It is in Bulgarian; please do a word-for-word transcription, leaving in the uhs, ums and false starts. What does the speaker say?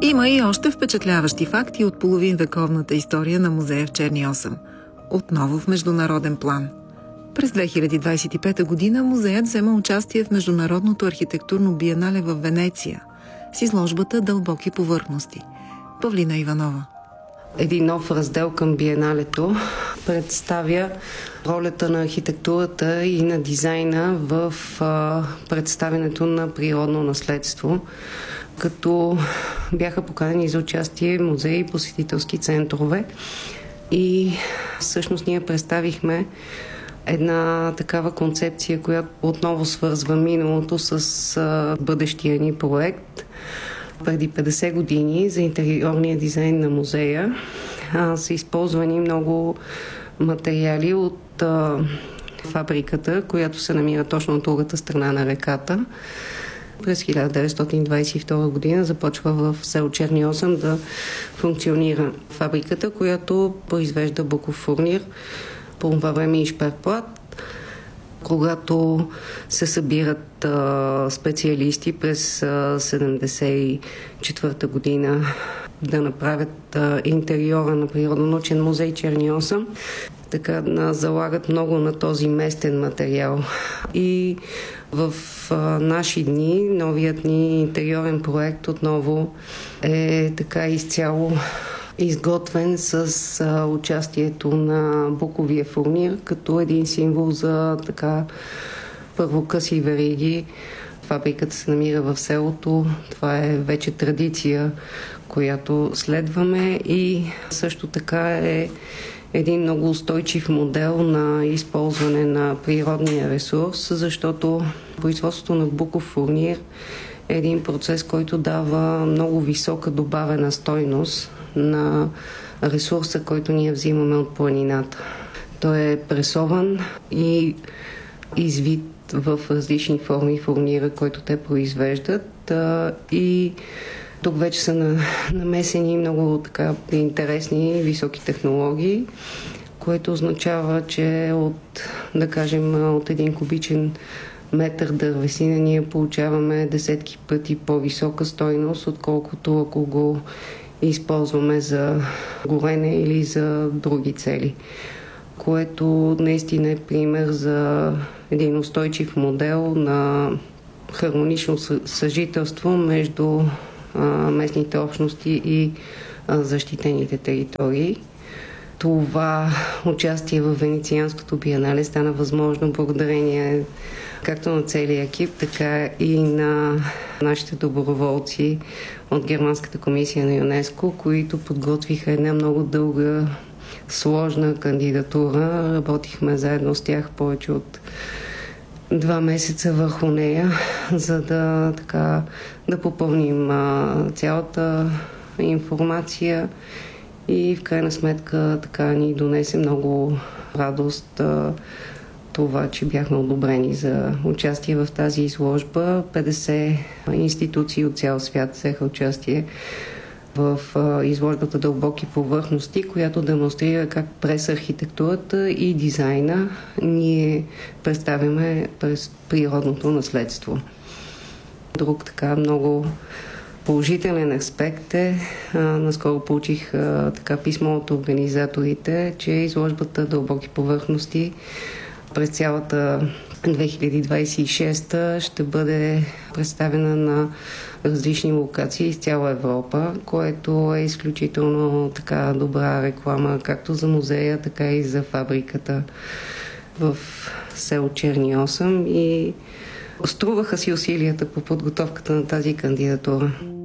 Има и още впечатляващи факти от половин вековната история на музея в Черни осъм. Отново в международен план. През две хиляди двадесет и пета година музеят взема участие в Международното архитектурно биенале в Венеция с изложбата «Дълбоки повърхности». Павлина Иванова. Един нов раздел към биеналето представя ролята на архитектурата и на дизайна в а, представянето на природно наследство, като бяха поканени за участие музеи и посетителски центрове. И всъщност ние представихме една такава концепция, която отново свързва миналото с а, бъдещия ни проект. Преди петдесет години за интериорния дизайн на музея а, са използвани много материали от а, фабриката, която се намира точно от другата страна на реката. През хиляда деветстотин двадесет и втора година започва в село Черни осъм да функционира фабриката, която произвежда буков фурнир, по това време и шперплат. Когато се събират а, специалисти през а, седемдесет и четвърта година да направят а, интериора на Природонаучен музей Черни осъм, така да залагат много на този местен материал. И в а, наши дни новият ни интериорен проект отново е така изцяло изготвен с а, участието на буковия фурнир като един символ за така първокъси вериги. Фабриката се намира в селото. Това е вече традиция, която следваме, и също така е един много устойчив модел на използване на природния ресурс, защото производството на буков фурнир е един процес, който дава много висока добавена стойност на ресурса, който ние взимаме от планината. Той е пресован и извит в различни форми фурнира, който те произвеждат, и тук вече са намесени много така интересни високи технологии, което означава, че от, да кажем, от един кубичен метър дървесина ние получаваме десетки пъти по-висока стойност, отколкото ако го използваме за горене или за други цели, което наистина е пример за един устойчив модел на хармонично съжителство между а, местните общности и а, защитените територии. Това участие в Венецианското биенале стана възможно благодарение както на целия екип, така и на нашите доброволци от Германската комисия на ЮНЕСКО, които подготвиха една много дълга, сложна кандидатура. Работихме заедно с тях повече от два месеца върху нея, за да, така, да попълним а, цялата информация, и в крайна сметка така ни донесе много радост а, това, че бяхме одобрени за участие в тази изложба. петдесет институции от цял свят взеха участие в а, изложбата «Дълбоки повърхности», която демонстрира как през архитектурата и дизайна ние представяме през природното наследство. Друг така много положителен аспект е, а, наскоро получих а, така писмо от организаторите, че изложбата «Дълбоки повърхности» през цялата две хиляди двадесет и шеста ще бъде представена на различни локации из цяла Европа, което е изключително така добра реклама както за музея, така и за фабриката в село Черни осъм, и струваха си усилията по подготовката на тази кандидатура.